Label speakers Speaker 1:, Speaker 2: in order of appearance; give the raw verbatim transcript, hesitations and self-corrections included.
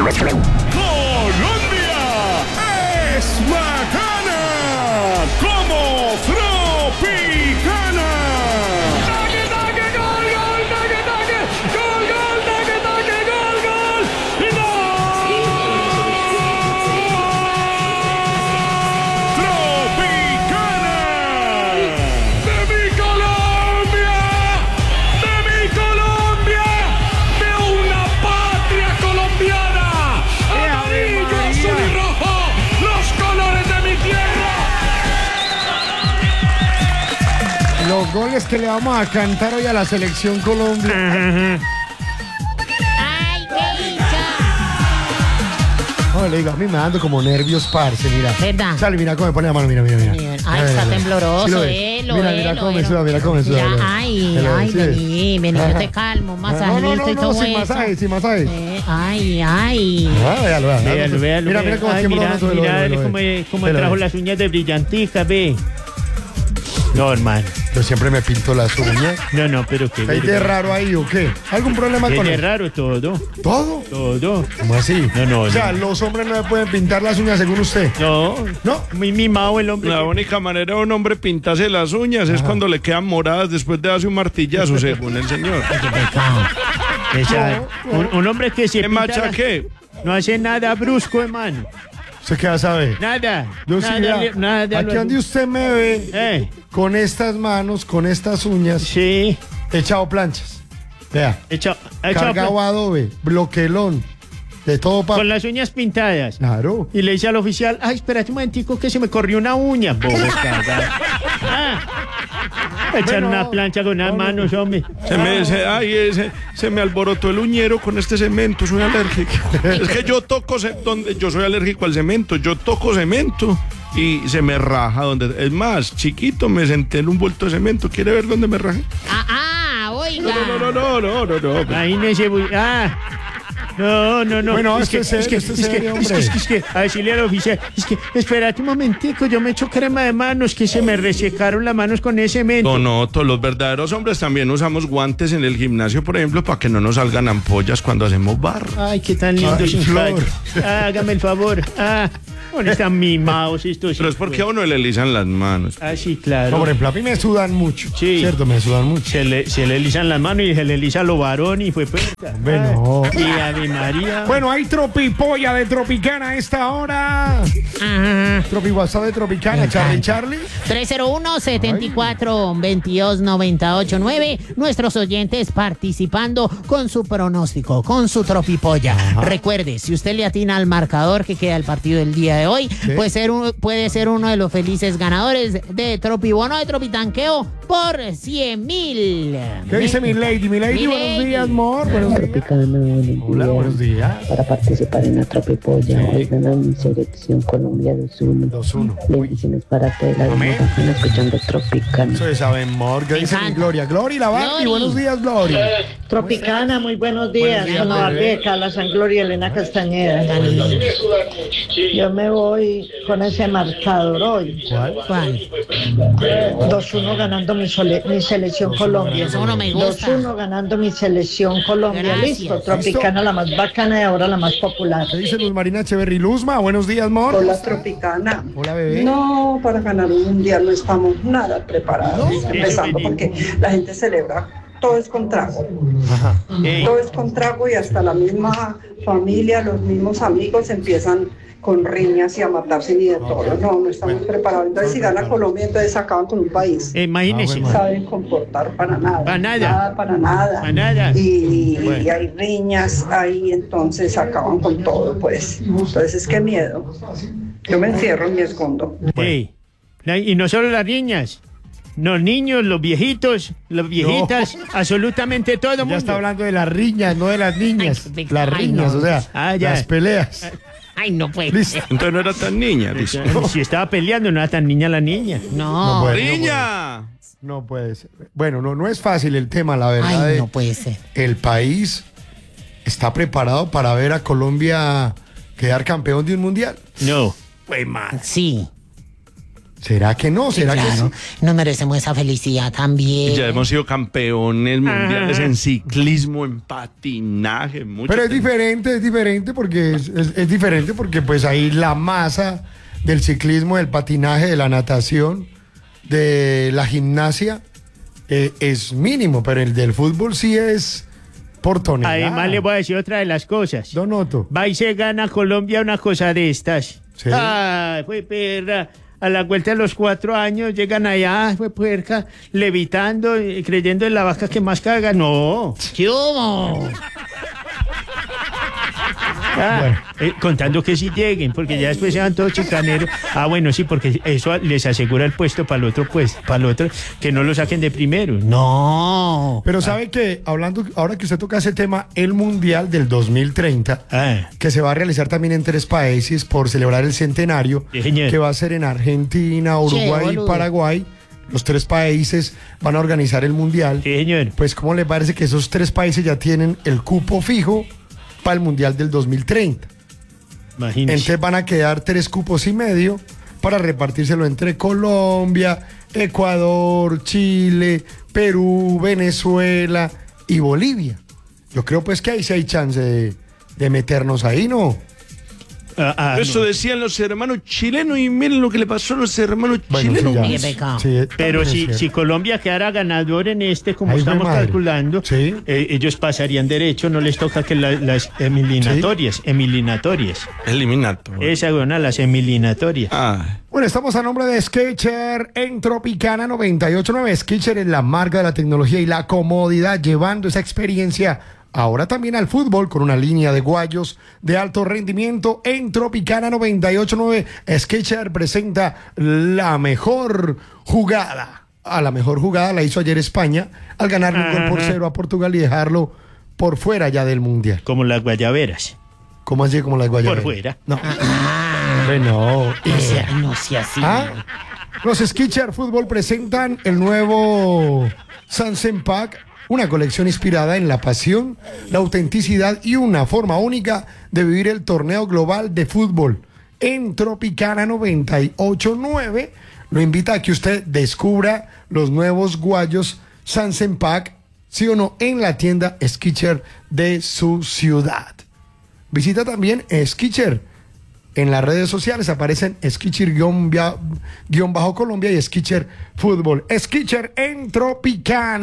Speaker 1: Colombia es bacana como Tropicana. ¡Taque, taque, gol, gol, taque, taque! ¡Gol, gol, taque, taque, gol, gol! ¡Y gol! ¡Tropicana! ¡De mi Colombia! ¡De mi Colombia! ¡De una patria colombiana! ¡Amarillo, azul y rojo! ¡Los colores de mi tierra!
Speaker 2: Los goles que le vamos a cantar hoy a la selección Colombia.
Speaker 3: ¡Ay, qué hincha!
Speaker 2: No, le digo, a mí me dando como nervios, parce, mira.
Speaker 3: ¿Verdad?
Speaker 2: Sale, mira cómo me pone la mano, mira, mira, mira.
Speaker 3: Ay,
Speaker 2: Mira,
Speaker 3: está
Speaker 2: mira, mira.
Speaker 3: tembloroso,
Speaker 2: ¿Sí lo ves?
Speaker 3: eh, lo
Speaker 2: Mira,
Speaker 3: ve,
Speaker 2: mira
Speaker 3: lo
Speaker 2: cómo
Speaker 3: ve,
Speaker 2: me
Speaker 3: lo-
Speaker 2: suda, mira cómo me suda.
Speaker 3: Ya,
Speaker 2: lo ves.
Speaker 3: ay,
Speaker 2: ¿Sí lo ves?
Speaker 3: ay,
Speaker 2: Sí.
Speaker 3: vení, vení, yo
Speaker 2: Ajá.
Speaker 3: te calmo,
Speaker 2: No,
Speaker 3: masajito
Speaker 2: no, no,
Speaker 3: y
Speaker 2: no,
Speaker 3: todo
Speaker 2: sin
Speaker 3: eso.
Speaker 2: masaje, sin masaje.
Speaker 3: Eh, Ay, ay.
Speaker 2: Ah, véalo, véalo.
Speaker 4: Véalo, véalo,
Speaker 2: Mira, mira
Speaker 4: véalo.
Speaker 2: cómo
Speaker 4: Ay,
Speaker 2: tiembla
Speaker 4: mira,
Speaker 2: uno sobre lo-
Speaker 4: mira,
Speaker 2: lo- lo-
Speaker 4: cómo,
Speaker 2: lo-
Speaker 4: cómo
Speaker 2: lo- lo-
Speaker 4: trajo
Speaker 2: lo-
Speaker 4: las uñas de brillantica, ve. No, hermano.
Speaker 2: Yo siempre me pinto las uñas.
Speaker 4: No, no, pero qué.
Speaker 2: ¿Hay de raro ahí o qué? ¿Algún problema con
Speaker 4: Es
Speaker 2: él?
Speaker 4: raro todo.
Speaker 2: ¿Todo?
Speaker 4: Todo.
Speaker 2: ¿Cómo así?
Speaker 4: No, no,
Speaker 2: O sea,
Speaker 4: no.
Speaker 2: los hombres no se pueden pintar las uñas según usted.
Speaker 4: No.
Speaker 2: ¿No?
Speaker 4: Muy mimado el hombre.
Speaker 1: La
Speaker 4: que-
Speaker 1: única manera de un hombre pintarse las uñas es cuando le quedan moradas después de darse un martillazo, según el señor.
Speaker 4: Esa- un, un hombre que se
Speaker 1: ¿Qué
Speaker 4: pinta
Speaker 1: macha
Speaker 4: las-
Speaker 1: qué?
Speaker 4: no hace nada brusco, hermano.
Speaker 2: ¿Usted qué va a saber?
Speaker 4: Nada.
Speaker 2: Yo sí,
Speaker 4: nada,
Speaker 2: mira,
Speaker 4: le- nada.
Speaker 2: aquí
Speaker 4: lo-
Speaker 2: donde usted me ve
Speaker 4: Eh,
Speaker 2: con estas manos, con estas uñas,
Speaker 4: sí.
Speaker 2: echado planchas. Vea,
Speaker 4: Hecho, hecho
Speaker 2: cargado adobe, bloquelón, de todo para...
Speaker 4: con las uñas pintadas.
Speaker 2: Claro.
Speaker 4: Y le dice al oficial, ay, espérate un momentico que se me corrió una uña. Bobo, cagado. Ah, echar
Speaker 2: Bueno,
Speaker 4: una plancha con las
Speaker 2: no, no.
Speaker 4: manos, hombre.
Speaker 1: Se me, se, ay, ese, se me alborotó el uñero con este cemento, soy alérgico. Es que yo toco, ce- donde, yo soy alérgico al cemento, yo toco cemento y se me raja donde... Es más, chiquito me senté en un vuelto de cemento, ¿quiere ver dónde me rajé?
Speaker 3: Ah, ah, oiga.
Speaker 1: No, no, no, no, no, no, no.
Speaker 4: Ahí me se... Ah. No, no, no.
Speaker 2: Bueno,
Speaker 4: es
Speaker 2: esto
Speaker 4: que,
Speaker 2: es serio,
Speaker 4: es que,
Speaker 2: esto es
Speaker 4: es que,
Speaker 2: serio,
Speaker 4: es que,
Speaker 2: hombre.
Speaker 4: es que, es que, a decirle al oficial, es que, espérate un momentico, yo me echo crema de manos, que se me resecaron las manos con ese cemento.
Speaker 1: No, no, todos los verdaderos hombres también usamos guantes en el gimnasio, por ejemplo, para que no nos salgan ampollas cuando hacemos barra.
Speaker 4: Ay, qué tan lindo,
Speaker 2: Ay,
Speaker 4: sin
Speaker 2: Flor.
Speaker 4: fallo. Ah, hágame el favor. Ah, bueno, están mimados estos.
Speaker 1: Pero es porque a uno le lisan las manos.
Speaker 4: Ah, sí, claro.
Speaker 2: No, por ejemplo, a mí me sudan mucho.
Speaker 4: Sí.
Speaker 2: Cierto, me sudan mucho.
Speaker 4: Se le, se le lisan las manos y se le lisa lo varón y fue puerta.
Speaker 2: Hombre, no.
Speaker 4: Y Ave María.
Speaker 2: Bueno, hay tropipolla de Tropicana a esta hora.
Speaker 3: Ajá.
Speaker 2: Tropi WhatsApp de Tropicana, Charlie Charlie.
Speaker 3: tres cero uno, siete cuatro, dos dos, nueve ocho nueve. Nuestros oyentes participando con su pronóstico, con su tropipolla. Recuerde, si usted le atina al marcador que queda el partido del día de hoy, puede ser, un- puede ser uno de los felices ganadores de Tropibono de Tropitanqueo por cien mil.
Speaker 2: ¿Qué dice mi lady? Mi lady,
Speaker 3: Mi
Speaker 2: buenos
Speaker 3: lady.
Speaker 2: días, amor. Buenos días.
Speaker 5: Tropicana, buenos
Speaker 2: Hola,
Speaker 5: días.
Speaker 2: buenos días.
Speaker 5: Para participar en la Tropipolla, hoy gana mi selección Colombia dos uno.
Speaker 2: dos uno.
Speaker 5: Bendiciones para toda la
Speaker 2: Amén.
Speaker 5: democracia escuchando Tropicana.
Speaker 2: Eso es amor. ¿Qué
Speaker 3: Me
Speaker 2: dice mi
Speaker 3: encanta.
Speaker 2: Gloria? Gloria, la Barbie.
Speaker 3: Glory.
Speaker 2: Buenos días, Gloria.
Speaker 6: Tropicana, muy buenos días.
Speaker 2: días,
Speaker 6: Con la
Speaker 2: bebé.
Speaker 6: Barbie, Carla San Gloria y Elena Castañeda. Yo me voy con ese marcador hoy.
Speaker 2: ¿Cuál?
Speaker 3: ¿Cuál?
Speaker 6: dos uno ganando mi, sole- mi selección Colombia.
Speaker 3: Eso no me gusta.
Speaker 6: dos uno ganando mi selección Colombia.
Speaker 3: Gracias.
Speaker 6: Listo. Tropicana, la más bacana y ahora la más popular.
Speaker 2: ¿Qué dice Luz Marina Echeverry? Luzma, buenos días, amor.
Speaker 7: Hola Tropicana.
Speaker 2: Hola, bebé.
Speaker 7: No, para ganar un mundial no estamos nada preparados. Empezando porque la gente celebra, todo es con trago.
Speaker 2: Ajá.
Speaker 4: Ey,
Speaker 7: Todo es con trago y hasta la misma familia, los mismos amigos empiezan con riñas y a matarse ni de todo. No, no estamos preparados. Entonces, si gana Colombia, entonces acaban con un país.
Speaker 4: eh, imagínese.
Speaker 2: Ah,
Speaker 7: No
Speaker 2: bueno.
Speaker 7: saben comportar para nada.
Speaker 4: Para nada.
Speaker 7: Nada, para nada.
Speaker 4: Para nada.
Speaker 7: Y, y
Speaker 4: Bueno.
Speaker 7: hay riñas ahí, entonces acaban con todo, pues. Entonces, qué miedo. Yo me encierro y me escondo.
Speaker 4: Ey, la- y no solo las niñas. Los niños, los viejitos, las viejitas, absolutamente todo el
Speaker 2: Ya
Speaker 4: mundo.
Speaker 2: está hablando de las riñas, no de las niñas.
Speaker 3: Ay,
Speaker 2: Las
Speaker 3: ay,
Speaker 2: riñas,
Speaker 3: no.
Speaker 2: o sea,
Speaker 4: Ah, ya.
Speaker 2: las peleas.
Speaker 3: Ay, no puede
Speaker 2: Listo.
Speaker 3: ser.
Speaker 1: Entonces no era tan niña, dice.
Speaker 4: Si estaba peleando, no era tan niña la niña.
Speaker 3: No.
Speaker 2: No puede.
Speaker 1: ¡Niña!
Speaker 2: No puede ser. Bueno, no, no es fácil el tema, la verdad.
Speaker 3: Ay,
Speaker 2: de-
Speaker 3: no puede ser.
Speaker 2: El país está preparado para ver a Colombia quedar campeón de un mundial.
Speaker 4: No.
Speaker 2: Pues más.
Speaker 3: Sí.
Speaker 2: ¿Será que no? ¿Será
Speaker 3: Claro,
Speaker 2: que sí?
Speaker 3: nos merecemos esa felicidad también.
Speaker 1: Ya hemos sido campeones mundiales en ciclismo, en patinaje, mucho.
Speaker 2: Pero es
Speaker 1: tema.
Speaker 2: diferente, es diferente porque es, es- es diferente porque pues ahí la masa del ciclismo, del patinaje, de la natación, de la gimnasia eh, es mínimo, pero el del fútbol sí es por tonelada.
Speaker 4: Además, le voy a decir otra de las cosas.
Speaker 2: Don Otto.
Speaker 4: Va y se gana Colombia una cosa de estas.
Speaker 2: Sí.
Speaker 4: Ay, fue perra. A la vuelta de los cuatro años llegan allá, fue puerca, levitando, y creyendo en la vaca que más caga. No.
Speaker 3: ¿Qué hubo?
Speaker 4: Ah, eh, contando que sí lleguen, porque ya después se van todos chicaneros. Ah, bueno, sí, porque eso les asegura el puesto para el otro, pues, para el otro, que no lo saquen de primero.
Speaker 3: No.
Speaker 2: Pero sabe que, hablando, ahora que usted toca ese tema, el Mundial del dos mil treinta,
Speaker 4: Ah,
Speaker 2: que se va a realizar también en tres países por celebrar el centenario,
Speaker 4: Sí, señor.
Speaker 2: que va a ser en Argentina, Uruguay y
Speaker 3: boludo.
Speaker 2: Paraguay. Los tres países van a organizar el Mundial.
Speaker 4: sí, señor.
Speaker 2: Pues, ¿cómo le parece que esos tres países ya tienen el cupo fijo para el Mundial del dos mil treinta?
Speaker 4: Imagínese.
Speaker 2: Entonces van a quedar tres cupos y medio para repartírselo entre Colombia, Ecuador, Chile, Perú, Venezuela y Bolivia. Yo creo pues que ahí sí hay chance de, de meternos ahí, ¿no?
Speaker 4: Ah, ah,
Speaker 1: Eso
Speaker 4: no.
Speaker 1: decían los hermanos chilenos y miren lo que le pasó a los hermanos
Speaker 2: Bueno,
Speaker 1: chilenos.
Speaker 2: sí, ya.
Speaker 3: Qué pecado.
Speaker 2: Sí,
Speaker 4: Pero
Speaker 2: también es
Speaker 4: si,
Speaker 2: cierto.
Speaker 4: si Colombia quedara ganador en este, como
Speaker 2: Ay, mi
Speaker 4: estamos
Speaker 2: madre.
Speaker 4: calculando,
Speaker 2: Sí.
Speaker 4: eh, ellos pasarían derecho, no les toca que la- las eliminatorias, eliminatorias.
Speaker 1: Eliminato.
Speaker 4: Esa, bueno, las eliminatorias.
Speaker 1: Ah,
Speaker 2: Bueno, estamos a nombre de Skechers en Tropicana noventa y ocho punto nueve. Skechers es la marca de la tecnología y la comodidad, llevando esa experiencia ahora también al fútbol con una línea de guayos de alto rendimiento en Tropicana noventa y ocho punto nueve. Skechers presenta la mejor jugada. A la mejor jugada la hizo ayer España al ganarle un gol por cero a Portugal y dejarlo por fuera ya del Mundial.
Speaker 4: Como las guayaberas.
Speaker 2: ¿Cómo así como las guayaberas?
Speaker 4: Por fuera.
Speaker 2: No. Hombre, no.
Speaker 3: No sea, no sea así.
Speaker 2: ¿Ah? Los Skechers Fútbol presentan el nuevo Sunset Pack, una colección inspirada en la pasión, la autenticidad y una forma única de vivir el torneo global de fútbol. En Tropicana noventa y ocho punto nueve lo invita a que usted descubra los nuevos guayos Sunset Pack, sí o no, en la tienda Skechers de su ciudad. Visita también Skechers. En las redes sociales aparecen Skechers-Colombia y Skechers Fútbol. Skechers en Tropicana.